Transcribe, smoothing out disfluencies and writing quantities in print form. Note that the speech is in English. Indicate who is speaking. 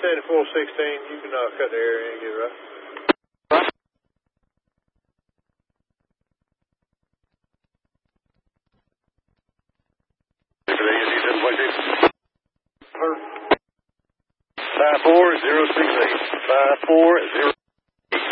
Speaker 1: 7416, you can cut the area and get it right.
Speaker 2: Five 4 0 6 8 5 4 0